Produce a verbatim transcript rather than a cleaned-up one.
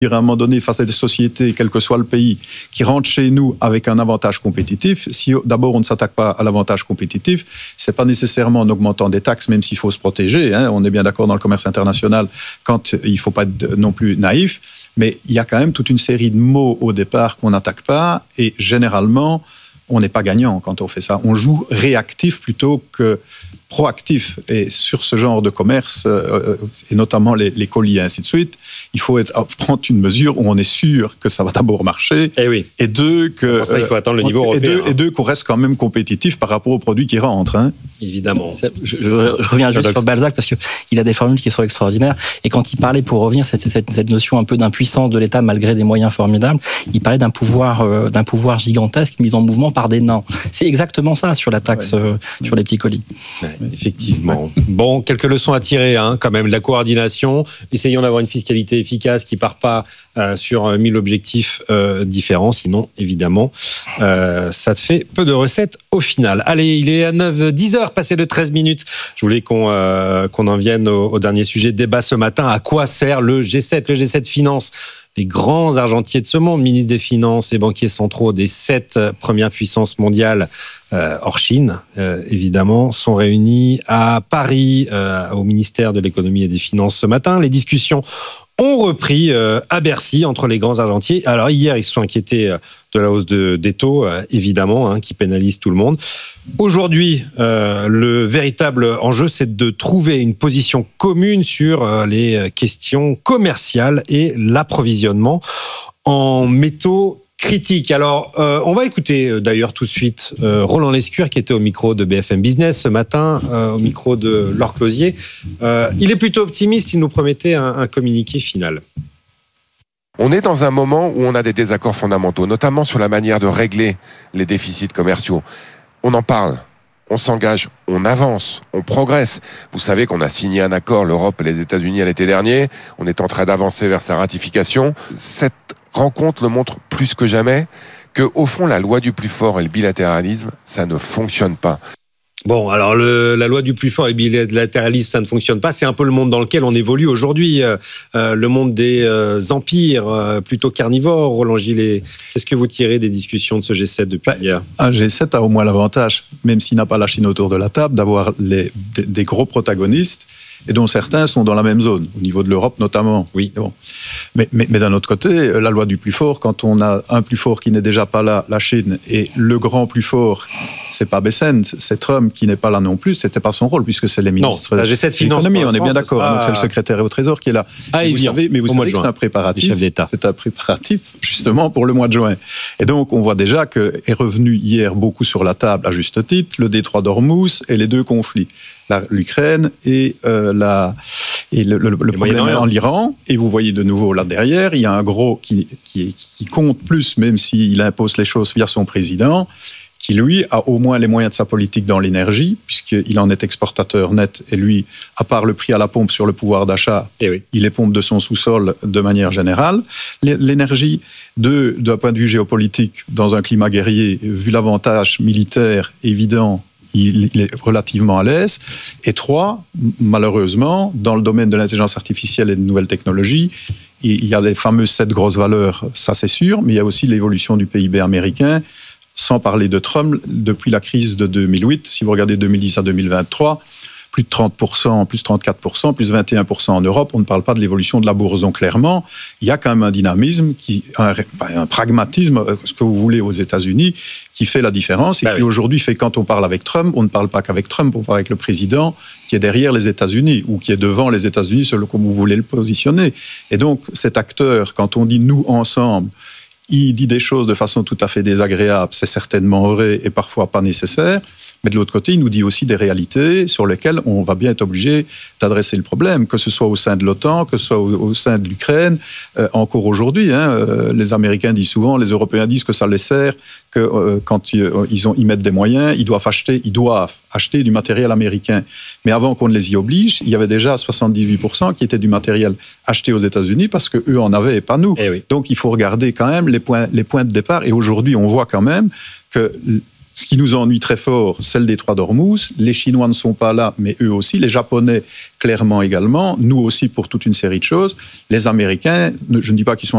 à un moment donné, face à des sociétés, quel que soit le pays, qui rentrent chez nous avec un avantage compétitif, si d'abord on ne s'attaque pas à l'avantage compétitif, c'est pas nécessairement en augmentant des taxes, même s'il faut se protéger, hein, on est bien d'accord dans le commerce international, quand il ne faut pas être non plus naïf, mais il y a quand même toute une série de mots au départ qu'on n'attaque pas, et généralement, on n'est pas gagnant quand on fait ça. On joue réactif plutôt que proactif. Et sur ce genre de commerce, euh, et notamment les, les colis et ainsi de suite, il faut être, prendre une mesure où on est sûr que ça va d'abord marcher. Et oui. Et deux, que, pour ça, il faut attendre le niveau et européen. deux, hein. et deux, qu'on reste quand même compétitif par rapport aux produits qui rentrent. Hein. Évidemment. Je, je, je reviens juste sur Balzac parce qu'il a des formules qui sont extraordinaires. Et quand il parlait, pour revenir, cette, cette, cette notion un peu d'impuissance de l'État malgré des moyens formidables, il parlait d'un pouvoir, euh, d'un pouvoir gigantesque mis en mouvement par des nains. C'est exactement ça sur la taxe ouais. euh, sur les petits colis. Ouais, effectivement. Ouais. Bon, quelques leçons à tirer hein, quand même. La coordination, essayons d'avoir une fiscalité efficace qui ne part pas euh, sur mille objectifs euh, différents. Sinon, évidemment, euh, ça te fait peu de recettes au final. Allez, il est à neuf, dix heures, passé de treize minutes. Je voulais qu'on, euh, qu'on en vienne au, au dernier sujet de débat ce matin. À quoi sert le G sept ? Le G sept Finance, les grands argentiers de ce monde, ministres des Finances et banquiers centraux des sept premières puissances mondiales, euh, hors Chine, euh, évidemment, sont réunis à Paris, euh, au ministère de l'Économie et des Finances ce matin. Les discussions ont repris euh, à Bercy entre les grands argentiers. Alors hier, ils se sont inquiétés euh, de la hausse de, des taux, euh, évidemment, hein, qui pénalise tout le monde. Aujourd'hui, euh, le véritable enjeu, c'est de trouver une position commune sur euh, les questions commerciales et l'approvisionnement en métaux critiques. Alors, euh, on va écouter euh, d'ailleurs tout de suite euh, Roland Lescure qui était au micro de B F M Business ce matin, euh, au micro de Laure Closier. Euh, il est plutôt optimiste, il nous promettait un, un communiqué final. On est dans un moment où on a des désaccords fondamentaux, notamment sur la manière de régler les déficits commerciaux. On en parle, on s'engage, on avance, on progresse. Vous savez qu'on a signé un accord, l'Europe et les États-Unis à l'été dernier. On est en train d'avancer vers sa ratification. Cette rencontre le montre plus que jamais que, au fond, la loi du plus fort et le bilatéralisme, ça ne fonctionne pas. Bon, alors le, la loi du plus fort et le bilatéralisme, ça ne fonctionne pas. C'est un peu le monde dans lequel on évolue aujourd'hui, euh, le monde des euh, empires, euh, plutôt carnivores. Roland Gillet, qu'est-ce que vous tirez des discussions de ce G sept depuis bah, hier ? Un G sept a au moins l'avantage, même s'il n'a pas la Chine autour de la table, d'avoir les, des, des gros protagonistes, et dont certains sont dans la même zone, au niveau de l'Europe notamment. Oui. Bon. Mais, mais, mais d'un autre côté, la loi du plus fort, quand on a un plus fort qui n'est déjà pas là, la Chine, et le grand plus fort, c'est pas Bessent, c'est Trump qui n'est pas là non plus, c'était pas son rôle, puisque c'est les ministres non, G sept de l'économie, on est bien d'accord, sera... donc c'est le secrétaire au Trésor qui est là. Ah, vous savez, mais vous savez que c'est un préparatif, c'est un préparatif justement pour le mois de juin. Et donc on voit déjà que est revenu hier beaucoup sur la table, à juste titre, le détroit d'Ormuz et les deux conflits. La, l'Ukraine et, euh, la, et le, le, le problème en l'Iran. Et vous voyez de nouveau là derrière, il y a un gros qui, qui, qui compte plus, même s'il impose les choses via son président, qui lui a au moins les moyens de sa politique dans l'énergie, puisqu'il en est exportateur net, et lui, à part le prix à la pompe sur le pouvoir d'achat, et oui. il les pompe de son sous-sol de manière générale. L'énergie, de, d'un point de vue géopolitique, dans un climat guerrier, vu l'avantage militaire évident, il est relativement à l'aise. Et trois, malheureusement, dans le domaine de l'intelligence artificielle et de nouvelles technologies, il y a les fameuses sept grosses valeurs, ça c'est sûr, mais il y a aussi l'évolution du P I B américain, sans parler de Trump, depuis la crise de deux mille huit, si vous regardez deux mille dix à deux mille vingt-trois, plus de trente pour cent, plus trente-quatre pour cent, plus vingt et un pour cent en Europe, on ne parle pas de l'évolution de la bourse. Donc clairement, il y a quand même un dynamisme, qui, un, un pragmatisme, ce que vous voulez aux États-Unis, qui fait la différence. Et bah qui oui. aujourd'hui fait quand on parle avec Trump, on ne parle pas qu'avec Trump, on parle avec le président qui est derrière les États-Unis ou qui est devant les États-Unis, selon comme vous voulez le positionner. Et donc cet acteur, quand on dit nous ensemble, il dit des choses de façon tout à fait désagréable, c'est certainement vrai et parfois pas nécessaire. Mais de l'autre côté, il nous dit aussi des réalités sur lesquelles on va bien être obligé d'adresser le problème, que ce soit au sein de l'OTAN, que ce soit au, au sein de l'Ukraine. Euh, encore aujourd'hui, hein, euh, les Américains disent souvent, les Européens disent que ça les sert, que euh, quand ils, ils, ont, ils mettent des moyens, ils doivent acheter, ils doivent acheter du matériel américain. Mais avant qu'on ne les y oblige, il y avait déjà soixante-dix-huit pour cent qui était du matériel acheté aux États-Unis parce qu'eux en avaient et pas nous. Eh oui. Donc il faut regarder quand même les points, les points de départ. Et aujourd'hui, on voit quand même que Ce qui nous ennuie très fort, c'est le détroit d'Ormuz. Les Chinois ne sont pas là, mais eux aussi. Les Japonais, clairement également. Nous aussi, pour toute une série de choses. Les Américains, je ne dis pas qu'ils sont